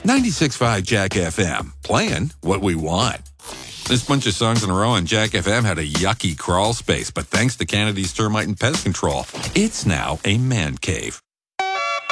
96.5 Jack FM, playing what we want. This bunch of songs in a row on Jack FM had a yucky crawl space, but thanks to Canada's Termite and Pest Control, it's now a man cave.